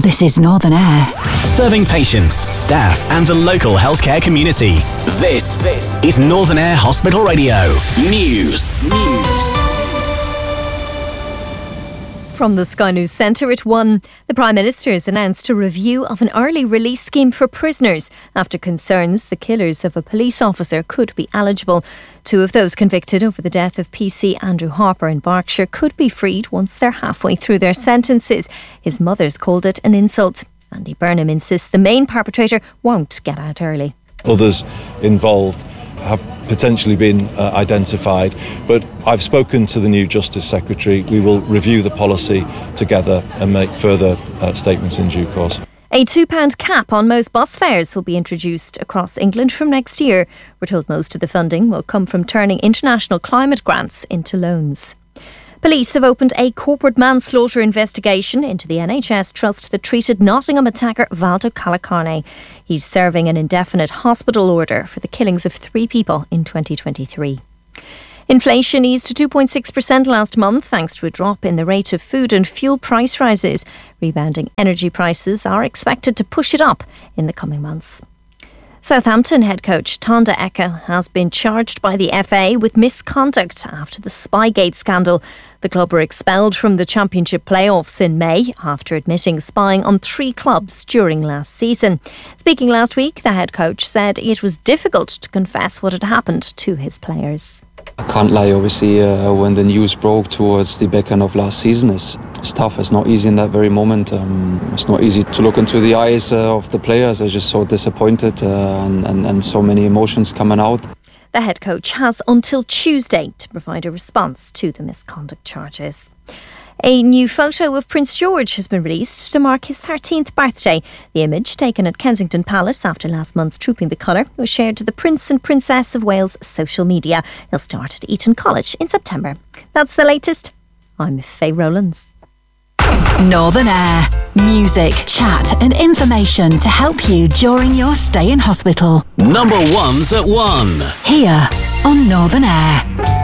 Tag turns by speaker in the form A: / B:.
A: This is Northern Air.
B: Serving patients, staff and the local healthcare community. This is Northern Air Hospital Radio. News.
C: From the Sky News Centre at 1, the Prime Minister has announced a review of an early release scheme for prisoners after concerns the killers of a police officer could be eligible. 2 of those convicted over the death of PC Andrew Harper in Berkshire could be freed once they're halfway through their sentences. His mother's called it an insult. Andy Burnham insists the main perpetrator won't get out early.
D: Others involved have potentially been identified, but I've spoken to the new Justice Secretary. We will review the policy together and make further statements in due course.
C: A £2 cap on most bus fares will be introduced across England from next year. We're told most of the funding will come from turning international climate grants into loans. Police have opened a corporate manslaughter investigation into the NHS trust that treated Nottingham attacker Valdo Calacarne. He's serving an indefinite hospital order for the killings of 3 people in 2023. Inflation eased to 2.6% last month thanks to a drop in the rate of food and fuel price rises. Rebounding energy prices are expected to push it up in the coming months. Southampton head coach Tonda Eka has been charged by the FA with misconduct after the Spygate scandal. The club were expelled from the Championship playoffs in May after admitting spying on 3 clubs during last season. Speaking last week, the head coach said it was difficult to confess what had happened to his players.
E: I can't lie, obviously, when the news broke towards the back end of last season, it's tough. It's not easy in that very moment. It's not easy to look into the eyes of the players. They're just so disappointed and so many emotions coming out.
C: The head coach has until Tuesday to provide a response to the misconduct charges. A new photo of Prince George has been released to mark his 13th birthday. The image, taken at Kensington Palace after last month's Trooping the Colour, was shared to the Prince and Princess of Wales' social media. He'll start at Eton College in September. That's the latest. I'm Faye Rowlands.
A: Northern Air. Music, chat and information to help you during your stay in hospital.
B: Number 1's at 1.
A: Here on Northern Air.